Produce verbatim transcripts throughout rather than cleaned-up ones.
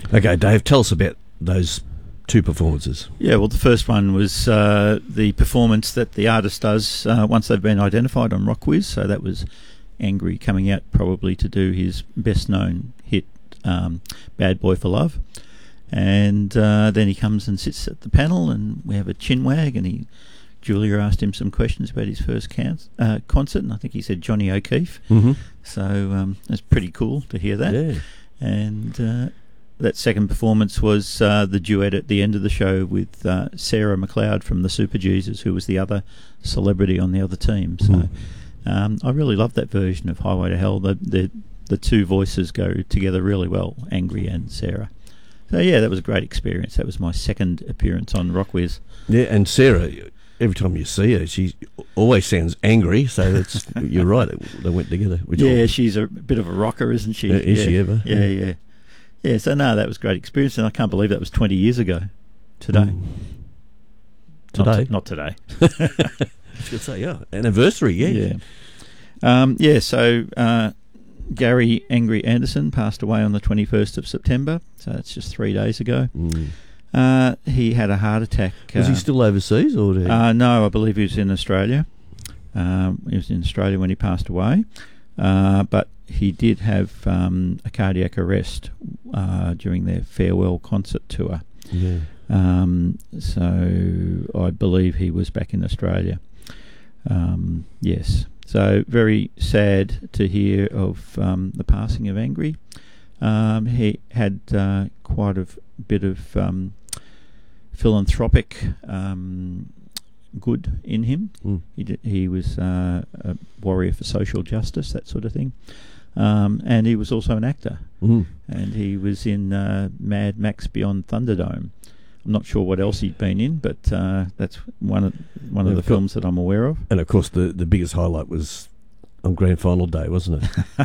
Okay, Dave, tell us about those two performances. Yeah, well, the first one was uh, the performance that the artist does uh, once they've been identified on Rock Quiz. So that was Angry coming out probably to do his best-known hit, um, Bad Boy for Love. And uh, then he comes and sits at the panel, and we have a chin wag, and he Julia asked him some questions about his first can- uh, concert, and I think he said Johnny O'Keefe. Mm-hmm. So um, it's pretty cool to hear that. Yeah. And uh, that second performance was uh, the duet at the end of the show with uh, Sarah McLeod from the Super Jesus, who was the other celebrity on the other team. So Mm. um, I really love that version of Highway to Hell. The, the the two voices go together really well, Angry and Sarah. So yeah, that was a great experience. That was my second appearance on Rock Wiz. Yeah, and Sarah, every time you see her, she always sounds angry. So that's you're right. They went together. Which Yeah, all, she's a bit of a rocker, isn't she? Uh, is yeah. she ever? Yeah, yeah, yeah. Yeah, so no, that was a great experience, and I can't believe that was twenty years ago today. Mm. Today? Not, t- not today. I was going to say, yeah, anniversary, yeah. Yeah. Um, yeah, so uh, Gary Angry Anderson passed away on the twenty-first of September, so that's just three days ago. Mm. Uh, he had a heart attack. Was uh, he still overseas? or did he... Uh, no, I believe he was in Australia. Um, he was in Australia when he passed away. Uh, but he did have um, a cardiac arrest uh, during their farewell concert tour. Yeah. Um, so I believe he was back in Australia. Um, yes. So very sad to hear of um, the passing of Angry. Um, he had uh, quite a f- bit of um, philanthropic um, good in him. Mm. He did, he was uh, a warrior for social justice, that sort of thing. Um, and he was also an actor. Mm. And he was in uh, Mad Max Beyond Thunderdome. I'm not sure what else he'd been in, but uh, that's one of one of Yeah, the films that I'm aware of. And, of course, the, the biggest highlight was on Grand Final Day, wasn't it?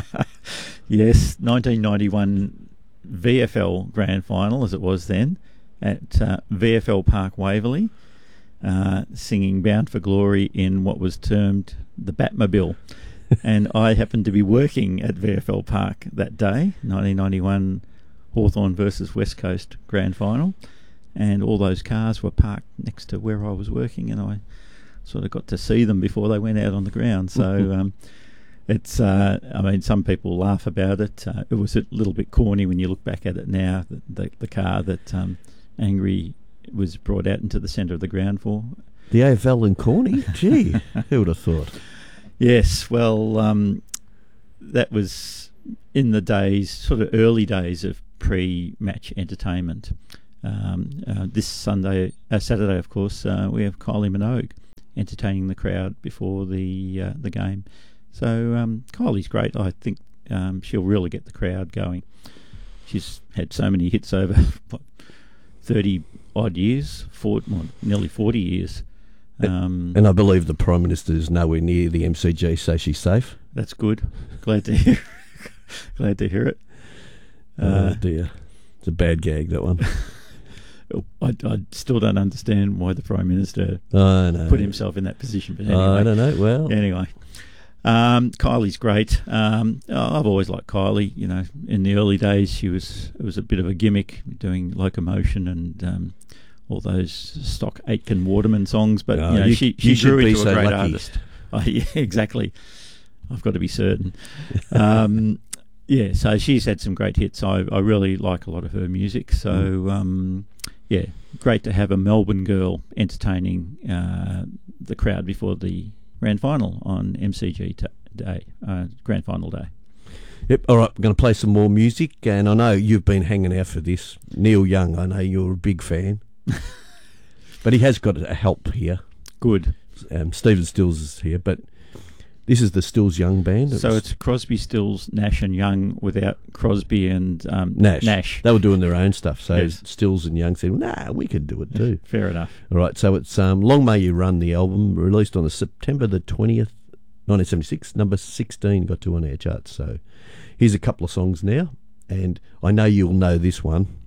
Yes, nineteen ninety-one V F L Grand Final, as it was then, at uh, V F L Park Waverley, uh, singing Bound for Glory in what was termed the Batmobile. And I happened to be working at V F L Park that day, nineteen ninety-one Hawthorn versus West Coast Grand Final, and all those cars were parked next to where I was working, and I sort of got to see them before they went out on the ground. So um, it's, uh, I mean, some people laugh about it. Uh, it was a little bit corny when you look back at it now, the, the, the car that um, Angry was brought out into the centre of the ground for. The A F L in Corny? Gee, who would have thought? Yes, well, um, that was in the days, sort of early days of pre-match entertainment. Um, uh, this Sunday, uh, Saturday, of course, uh, we have Kylie Minogue entertaining the crowd before the uh, the game. So um, Kylie's great. I think um, she'll really get the crowd going. She's had so many hits over what, thirty odd years, four, well, nearly forty years. Um, And I believe the Prime Minister is nowhere near the M C G, so she's safe. That's good. Glad to hear. Glad to hear it. Oh Uh, dear, it's a bad gag, that one. I, I still don't understand why the Prime Minister I know. put himself in that position. But anyway, I don't know. Well, anyway, um, Kylie's great. Um, I've always liked Kylie. You know, in the early days, she was it was a bit of a gimmick doing Locomotion and um, all those stock Aitken Waterman songs. But Oh, you know, you- she you she should grew be into so a great lucky. artist. Oh, yeah, exactly. I've got to be certain. Um, yeah, so she's had some great hits. I, I really like a lot of her music. So, um, yeah, great to have a Melbourne girl entertaining uh, the crowd before the grand final on M C G t- day, uh, grand final day. Yep. All right, we're going to play some more music, and I know you've been hanging out for this. Neil Young, I know you're a big fan, but he has got a help here. Good. Um, Stephen Stills is here, but this is the Stills Young band. It So was it's Crosby, Stills, Nash and Young without Crosby and um, Nash. Nash. They were doing their own stuff, so Yes. Stills and Young said, "Nah, we could do it too." Fair enough. All right, so it's um, Long May You Run, the album, released on the September the twentieth, nineteen seventy-six, number sixteen, got two on our charts. So here's a couple of songs now, and I know you'll know this one.